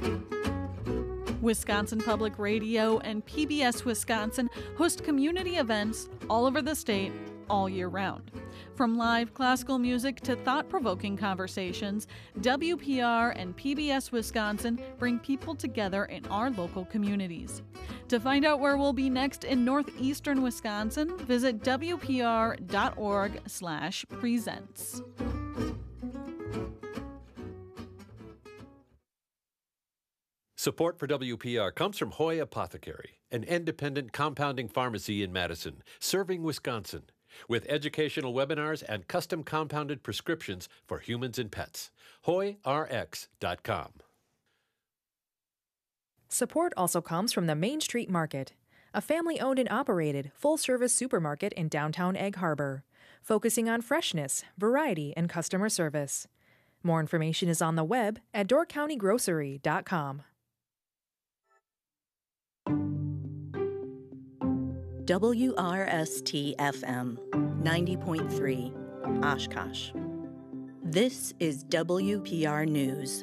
Wisconsin Public Radio and PBS Wisconsin host community events all over the state all year round. From live classical music to thought-provoking conversations, WPR and PBS Wisconsin bring people together in our local communities. To find out where we'll be next in northeastern Wisconsin, visit wpr.org/presents. Support for WPR comes from Hoy Apothecary, an independent compounding pharmacy in Madison, serving Wisconsin, with educational webinars and custom compounded prescriptions for humans and pets. HoyRx.com. Support also comes from the Main Street Market, a family-owned and operated full-service supermarket in downtown Egg Harbor, focusing on freshness, variety, and customer service. More information is on the web at DoorCountyGrocery.com. WRST-FM 90.3, Oshkosh. This is WPR News.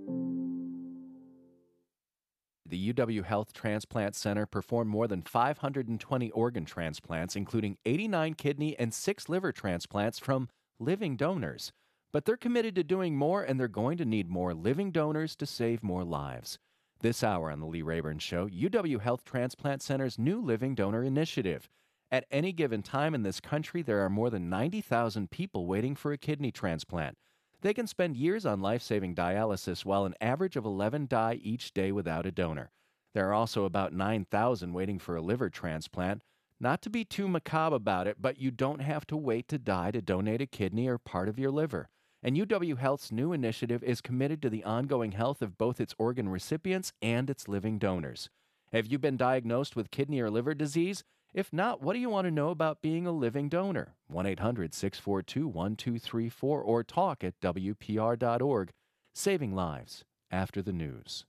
The UW Health Transplant Center performed more than 520 organ transplants, including 89 kidney and 6 liver transplants from living donors. But they're committed to doing more, and they're going to need more living donors to save more lives. This hour on the Lee Rayburn Show, UW Health Transplant Center's new Living Donor Initiative. At any given time in this country, there are more than 90,000 people waiting for a kidney transplant. They can spend years on life-saving dialysis while an average of 11 die each day without a donor. There are also about 9,000 waiting for a liver transplant. Not to be too macabre about it, but you don't have to wait to die to donate a kidney or part of your liver. And UW Health's new initiative is committed to the ongoing health of both its organ recipients and its living donors. Have you been diagnosed with kidney or liver disease? If not, what do you want to know about being a living donor? 1-800-642-1234 or talk at WPR.org. Saving lives after the news.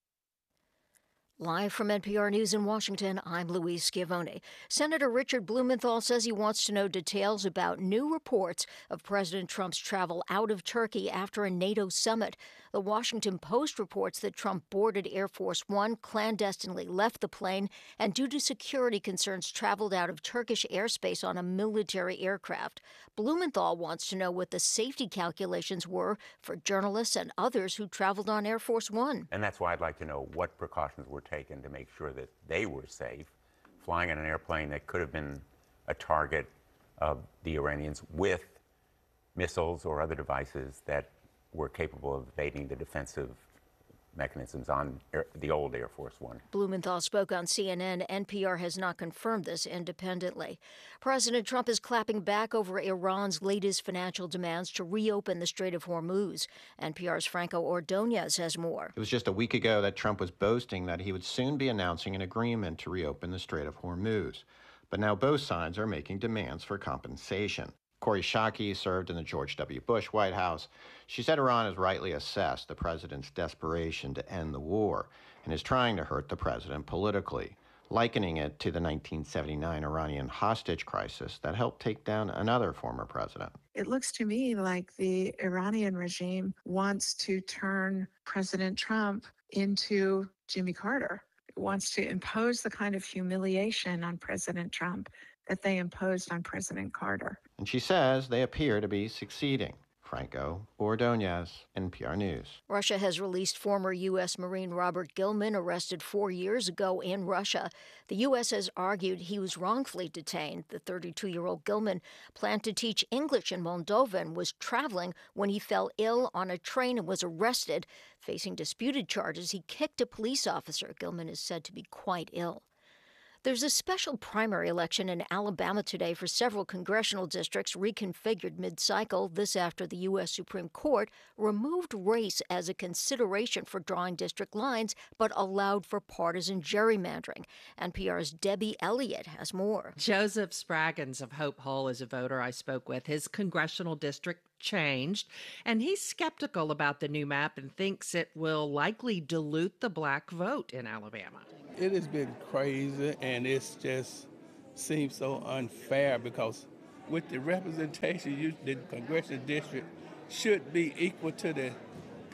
Live from NPR News in Washington, I'm Louise Schiavone. Senator Richard Blumenthal says he wants to know details about new reports of President Trump's travel out of Turkey after a NATO summit. The Washington Post reports that Trump boarded Air Force One, clandestinely left the plane, and due to security concerns traveled out of Turkish airspace on a military aircraft. Blumenthal wants to know what the safety calculations were for journalists and others who traveled on Air Force One. And that's why I'd like to know what precautions were taken to make sure that they were safe, flying on an airplane that could have been a target of the Iranians with missiles or other devices that were capable of evading the defensive mechanisms on the old Air Force One. Blumenthal spoke on CNN. NPR has not confirmed this independently. President Trump is clapping back over Iran's latest financial demands to reopen the Strait of Hormuz. NPR's Franco Ordonez has more. It was just a week ago that Trump was boasting that he would soon be announcing an agreement to reopen the Strait of Hormuz. But now both sides are making demands for compensation. Kori Schake served in the George W. Bush White House. She said Iran has rightly assessed the president's desperation to end the war and is trying to hurt the president politically, likening it to the 1979 Iranian hostage crisis that helped take down another former president. It looks to me like the Iranian regime wants to turn President Trump into Jimmy Carter. It wants to impose the kind of humiliation on President Trump that they imposed on President Carter. And she says they appear to be succeeding. Franco Ordonez, NPR News. Russia has released former U.S. Marine Robert Gilman, arrested 4 years ago in Russia. The U.S. has argued he was wrongfully detained. The 32-year-old Gilman planned to teach English in Moldova and was traveling when he fell ill on a train and was arrested. Facing disputed charges, he kicked a police officer. Gilman is said to be quite ill. There's a special primary election in Alabama today for several congressional districts reconfigured mid-cycle. This after the U.S. Supreme Court removed race as a consideration for drawing district lines, but allowed for partisan gerrymandering. NPR's Debbie Elliott has more. Joseph Spraggins of Hope Hull is a voter I spoke with. His congressional district changed, and he's skeptical about the new map and thinks it will likely dilute the black vote in Alabama. It has been crazy, and it's just seems so unfair because with the representation, the congressional district should be equal to the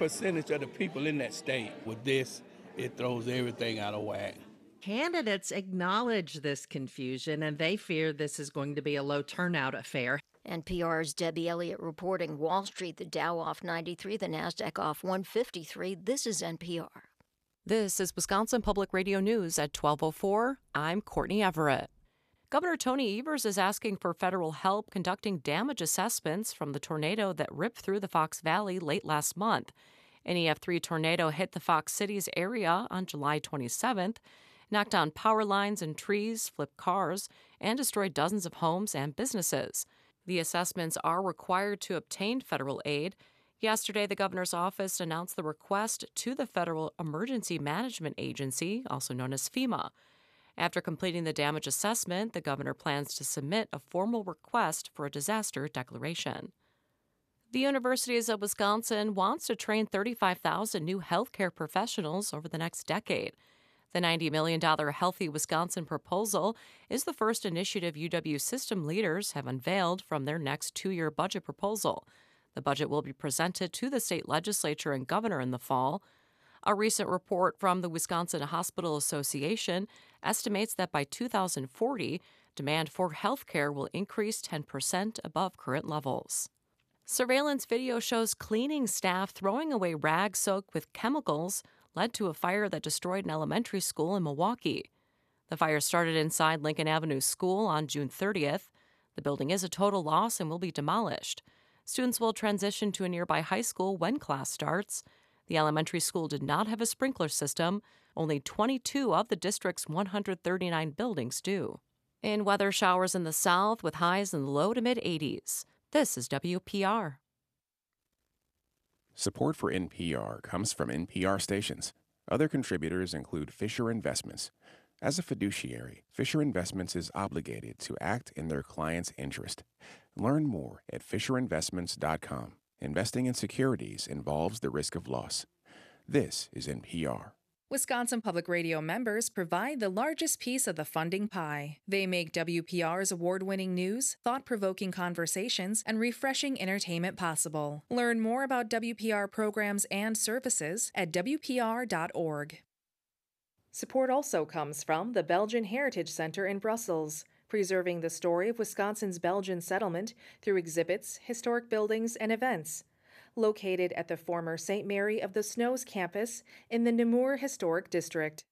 percentage of the people in that state. With this, it throws everything out of whack. Candidates acknowledge this confusion, and they fear this is going to be a low turnout affair. NPR's Debbie Elliott reporting. Wall Street, the Dow off 93, the NASDAQ off 153. This is NPR. This is Wisconsin Public Radio News at 12:04. I'm Courtney Everett. Governor Tony Evers is asking for federal help conducting damage assessments from the tornado that ripped through the Fox Valley late last month. An EF3 tornado hit the Fox Cities area on July 27th, knocked down power lines and trees, flipped cars, and destroyed dozens of homes and businesses. The assessments are required to obtain federal aid. Yesterday, the governor's office announced the request to the Federal Emergency Management Agency, also known as FEMA. After completing the damage assessment, the governor plans to submit a formal request for a disaster declaration. The Universities of Wisconsin wants to train 35,000 new healthcare professionals over the next decade. The $90 million Healthy Wisconsin proposal is the first initiative UW system leaders have unveiled from their next two-year budget proposal. The budget will be presented to the state legislature and governor in the fall. A recent report from the Wisconsin Hospital Association estimates that by 2040, demand for health care will increase 10% above current levels. Surveillance video shows cleaning staff throwing away rags soaked with chemicals led to a fire that destroyed an elementary school in Milwaukee. The fire started inside Lincoln Avenue School on June 30th. The building is a total loss and will be demolished. Students will transition to a nearby high school when class starts. The elementary school did not have a sprinkler system. Only 22 of the district's 139 buildings do. In weather, showers in the south with highs in the low to mid-80s. This is WPR. Support for NPR comes from NPR stations. Other contributors include Fisher Investments. As a fiduciary, Fisher Investments is obligated to act in their client's interest. Learn more at FisherInvestments.com. Investing in securities involves the risk of loss. This is NPR. Wisconsin Public Radio members provide the largest piece of the funding pie. They make WPR's award-winning news, thought-provoking conversations, and refreshing entertainment possible. Learn more about WPR programs and services at WPR.org. Support also comes from the Belgian Heritage Center in Brussels, preserving the story of Wisconsin's Belgian settlement through exhibits, historic buildings, and events. Located at the former St. Mary of the Snows campus in the Nemours Historic District.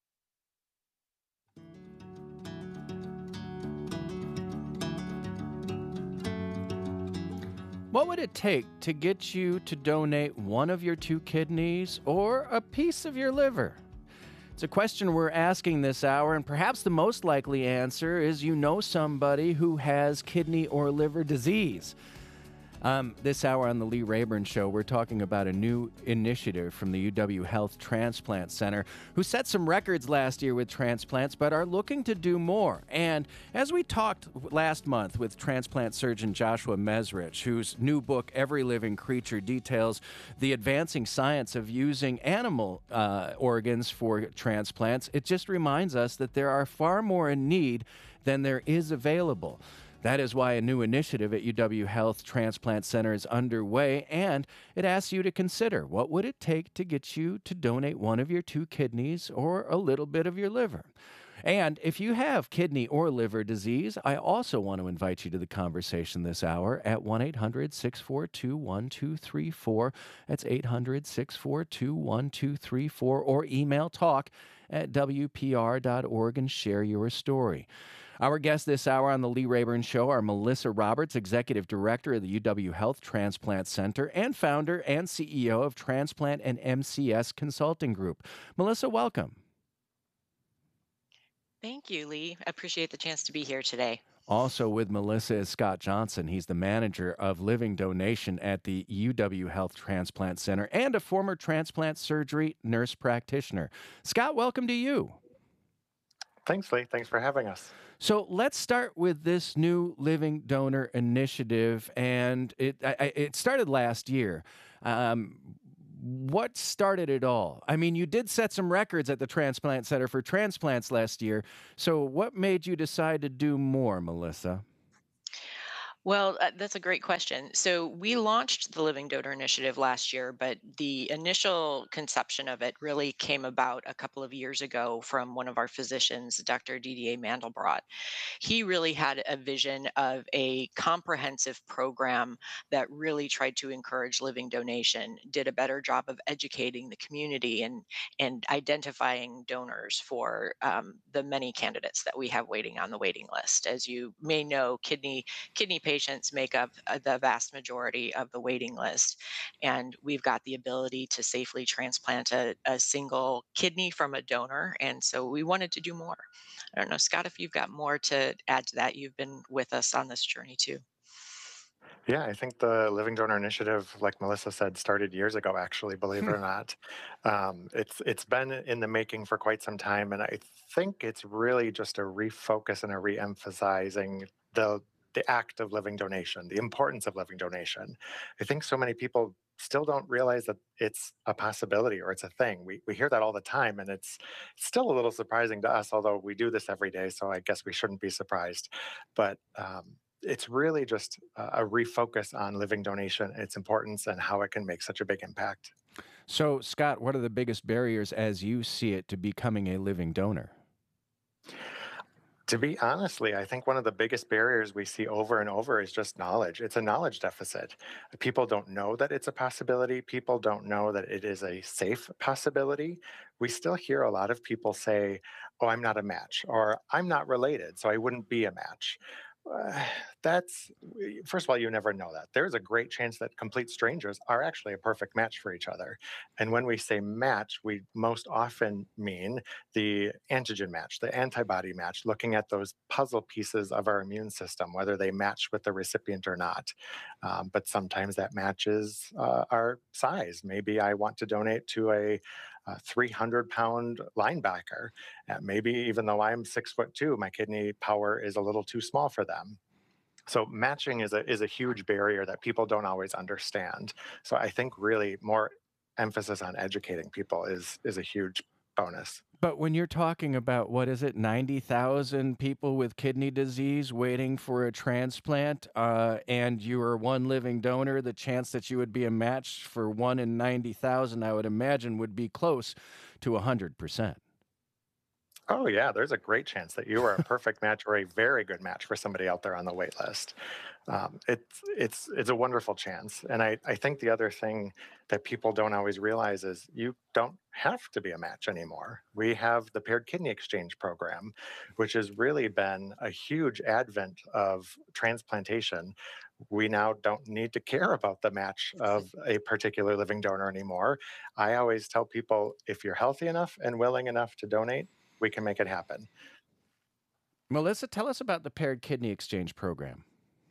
What would it take to get you to donate one of your two kidneys or a piece of your liver? It's a question we're asking this hour, and perhaps the most likely answer is you know somebody who has kidney or liver disease. This hour on the Lee Rayburn Show, we're talking about a new initiative from the UW Health Transplant Center, who set some records last year with transplants, but are looking to do more. And as we talked last month with transplant surgeon Joshua Mesrich, whose new book, Every Living Creature, details the advancing science of using animal organs for transplants, it just reminds us that there are far more in need than there is available. That is why a new initiative at UW Health Transplant Center is underway, and it asks you to consider, what would it take to get you to donate one of your two kidneys or a little bit of your liver? And if you have kidney or liver disease, I also want to invite you to the conversation this hour at 1-800-642-1234. That's 800-642-1234, or email talk@WPR.org and share your story. Our guests this hour on the Lee Rayburn Show are Melissa Roberts, Executive Director of the UW Health Transplant Center and founder and CEO of Transplant and MCS Consulting Group. Melissa, welcome. Thank you, Lee. I appreciate the chance to be here today. Also with Melissa is Scott Johnson. He's the manager of living donation at the UW Health Transplant Center and a former transplant surgery nurse practitioner. Scott, welcome to you. Thanks, Lee. Thanks for having us. So let's start with this new Living Donor Initiative, and it started last year. What started it all? I mean, you did set some records at the Transplant Center for transplants last year, so what made you decide to do more, Melissa? Well, that's a great question. So we launched the Living Donor Initiative last year, but the initial conception of it really came about a couple of years ago from one of our physicians, Dr. Didier Mandelbrot. He really had a vision of a comprehensive program that really tried to encourage living donation, did a better job of educating the community and identifying donors for the many candidates that we have waiting on the waiting list. As you may know, kidney patients make up the vast majority of the waiting list, and we've got the ability to safely transplant a single kidney from a donor, and so we wanted to do more. I don't know, Scott, if you've got more to add to that. You've been with us on this journey too. Yeah, I think the Living Donor Initiative, like Melissa said, started years ago, actually, believe it or not. It's been in the making for quite some time, and I think it's really just a refocus and a re-emphasizing the act of living donation, the importance of living donation. I think so many people still don't realize that it's a possibility or it's a thing. We hear that all the time, and it's still a little surprising to us, although we do this every day, so I guess we shouldn't be surprised. But it's really just a refocus on living donation, its importance, and how it can make such a big impact. So, Scott, what are the biggest barriers as you see it to becoming a living donor? To be honestly, I think one of the biggest barriers we see over and over is just knowledge. It's a knowledge deficit. People don't know that it's a possibility. People don't know that it is a safe possibility. We still hear a lot of people say, "Oh, I'm not a match," or "I'm not related, so I wouldn't be a match." Uh, that's First of all, you never know that. There's a great chance that complete strangers are actually a perfect match for each other. And when we say match, we most often mean the antigen match, the antibody match, looking at those puzzle pieces of our immune system, whether they match with the recipient or not. But sometimes that matches our size. Maybe I want to donate to a 300-pound linebacker. Maybe even though I'm 6'2", my kidney power is a little too small for them. So matching is a huge barrier that people don't always understand. So I think really more emphasis on educating people is a huge bonus. But when you're talking about, what is it, 90,000 people with kidney disease waiting for a transplant, and you are one living donor, the chance that you would be a match for 1 in 90,000, I would imagine, would be close to 100%. Oh yeah, there's a great chance that you are a perfect match or a very good match for somebody out there on the wait list. It's a wonderful chance, and I think the other thing that people don't always realize is you don't have to be a match anymore. We have the Paired Kidney Exchange program, which has really been a huge advent of transplantation. We now don't need to care about the match of a particular living donor anymore. I always tell people, if you're healthy enough and willing enough to donate, we can make it happen. Melissa, tell us about the Paired Kidney Exchange program.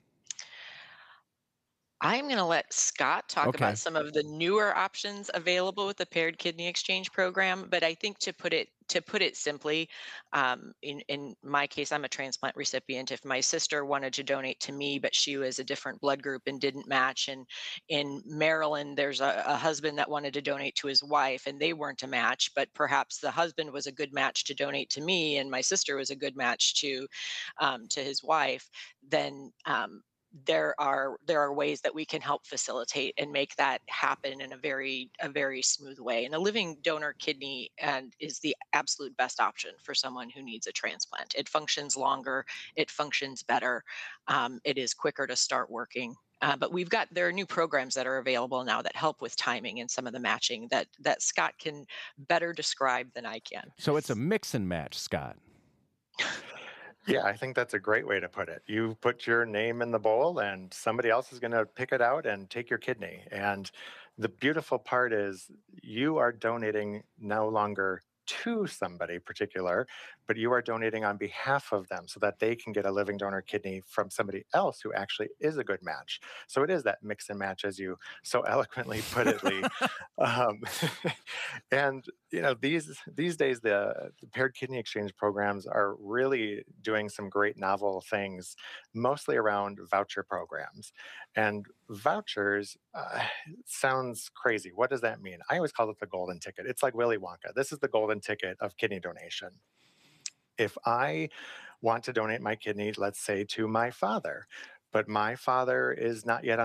I'm going to let Scott talk Okay. about some of the newer options available with the Paired Kidney Exchange program. But I think to put it simply, in my case, I'm a transplant recipient. If my sister wanted to donate to me, but she was a different blood group and didn't match, and in Maryland, there's a husband that wanted to donate to his wife, and they weren't a match, but perhaps the husband was a good match to donate to me, and my sister was a good match to his wife, then there are ways that we can help facilitate and make that happen in a very smooth way. And a living donor kidney and is the absolute best option for someone who needs a transplant. It functions longer, it functions better, it is quicker to start working. But there are new programs that are available now that help with timing and some of the matching that Scott can better describe than I can. So it's a mix and match, Scott. Yeah, I think that's a great way to put it. You put your name in the bowl, and somebody else is going to pick it out and take your kidney. And the beautiful part is you are donating no longer to somebody particular, but you are donating on behalf of them so that they can get a living donor kidney from somebody else who actually is a good match. So it is that mix and match, as you so eloquently put it, Lee. And these days the Paired Kidney Exchange programs are really doing some great novel things, mostly around voucher programs. And vouchers sounds crazy. What does that mean? I always call it the golden ticket. It's like Willy Wonka. This is the golden ticket of kidney donation. If I want to donate my kidney, let's say to my father, but my father is not yet